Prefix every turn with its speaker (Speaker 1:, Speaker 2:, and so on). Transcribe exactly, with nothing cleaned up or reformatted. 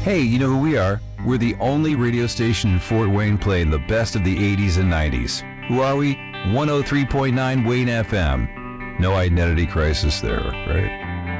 Speaker 1: Hey, you know who we are? We're the only radio station in Fort Wayne playing the best of the eighties and nineties. Who are we? one oh three point nine Wayne F M. No identity crisis there, right?